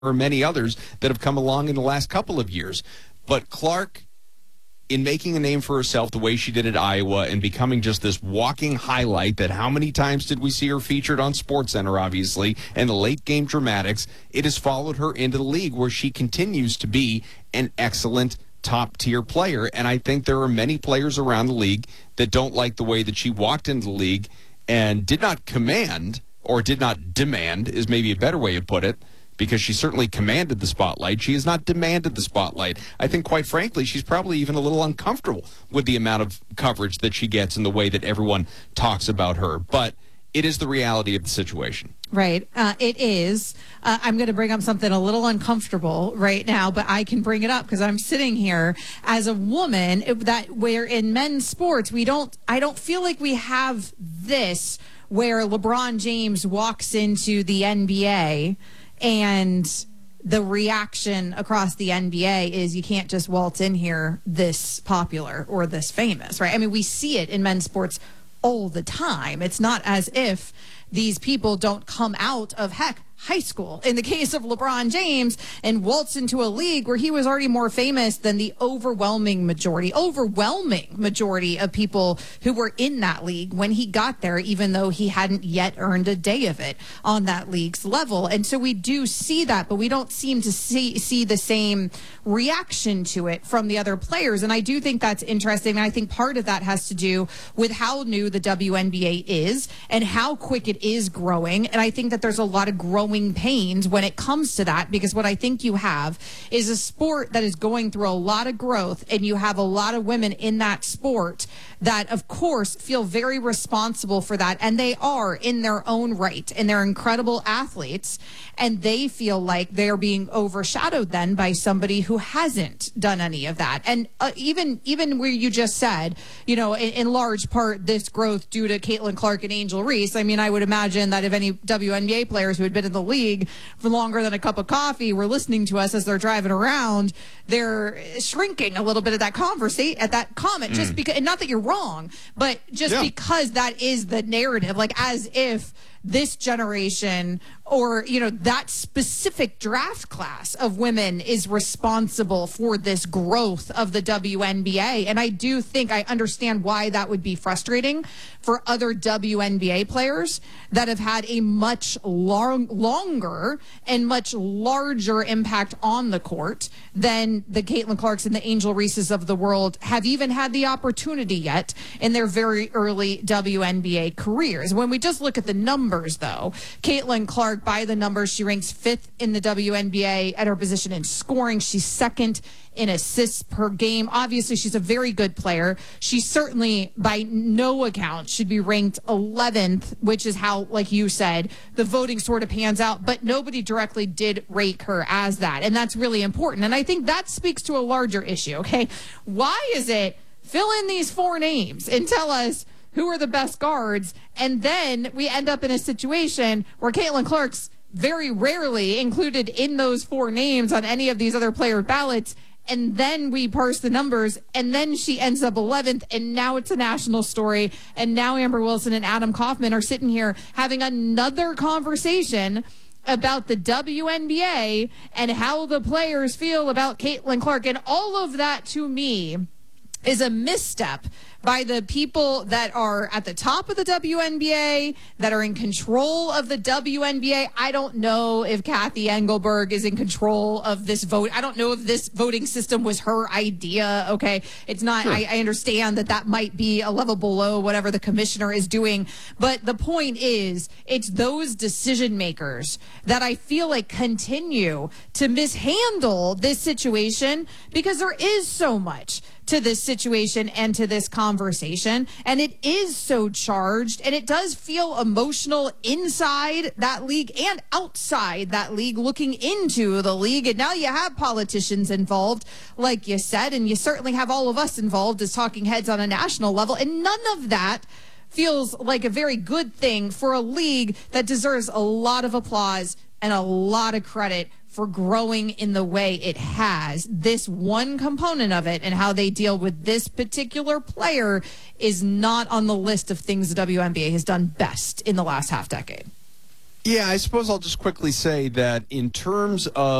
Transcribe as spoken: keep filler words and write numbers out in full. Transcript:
are many others that have come along in the last couple of years. But Clark, in making a name for herself the way she did at Iowa and becoming just this walking highlight, that how many times did we see her featured on SportsCenter, obviously, and the late game dramatics, it has followed her into the league where she continues to be an excellent top-tier player. And I think there are many players around the league that don't like the way that she walked into the league and did not command, or did not demand, is maybe a better way to put it, because she certainly commanded the spotlight. She has not demanded the spotlight. I think, quite frankly, she's probably even a little uncomfortable with the amount of coverage that she gets and the way that everyone talks about her. But it is the reality of the situation. Right. Uh, it is. Uh, I'm going to bring up something a little uncomfortable right now, but I can bring it up because I'm sitting here as a woman that where in men's sports, we don't, I don't feel like we have this where LeBron James walks into the N B A and the reaction across the N B A is you can't just waltz in here this popular or this famous, right? I mean, we see it in men's sports all the time. It's not as if these people don't come out of, heck, high school, in the case of LeBron James, and waltz into a league where he was already more famous than the overwhelming majority, overwhelming majority of people who were in that league when he got there, even though he hadn't yet earned a day of it on that league's level. And so we do see that, but we don't seem to see, see the same reaction to it from the other players. And I do think that's interesting. And I think part of that has to do with how new the W N B A is and how quick it is growing. And I think that there's a lot of growing pains when it comes to that, because what I think you have is a sport that is going through a lot of growth, and you have a lot of women in that sport that, of course, feel very responsible for that, and they are in their own right, and they're incredible athletes, and they feel like they're being overshadowed then by somebody who hasn't done any of that. And uh, even even where you just said, you know, in, in large part this growth due to Caitlin Clark and Angel Reese, I mean, I would imagine that if any W N B A players who had been in the league for longer than a cup of coffee were listening to us as they're driving around, they're shrinking a little bit of that conversation at that comment, mm. just because, and not that you're wrong, but just yeah. because that is the narrative, like as if this generation or, you know, that specific draft class of women is responsible for this growth of the W N B A. And I do think I understand why that would be frustrating for other W N B A players that have had a much long, longer and much larger impact on the court than the Caitlin Clarks and the Angel Reeses of the world have even had the opportunity yet in their very early W N B A careers. When we just look at the numbers, though, Caitlin Clark, by the numbers, she ranks fifth in the W N B A at her position in scoring. She's second in assists per game. Obviously, she's a very good player. She certainly, by no account, should be ranked eleventh, which is how, like you said, the voting sort of pans out. But nobody directly did rate her as that. And that's really important. And I think that speaks to a larger issue, okay? Why is it fill in these four names and tell us who are the best guards, and then we end up in a situation where Caitlin Clark's very rarely included in those four names on any of these other player ballots, and then we parse the numbers, and then she ends up eleventh, and now it's a national story, and now Amber Wilson and Adam Kaufman are sitting here having another conversation about the W N B A and how the players feel about Caitlin Clark, and all of that, to me, is a misstep by the people that are at the top of the W N B A, that are in control of the W N B A. I don't know if Kathy Engelberg is in control of this vote. I don't know if this voting system was her idea, okay? It's not, sure. I, I understand that that might be a level below whatever the commissioner is doing. But the point is, it's those decision makers that I feel like continue to mishandle this situation, because there is so much to this situation and to this conversation, and it is so charged, and it does feel emotional inside that league and outside that league, looking into the league. And now you have politicians involved, like you said, and you certainly have all of us involved as talking heads on a national level, and none of that feels like a very good thing for a league that deserves a lot of applause and a lot of credit for growing in the way it has. This one component of it and how they deal with this particular player is not on the list of things the W N B A has done best in the last half decade. Yeah, I suppose I'll just quickly say that in terms of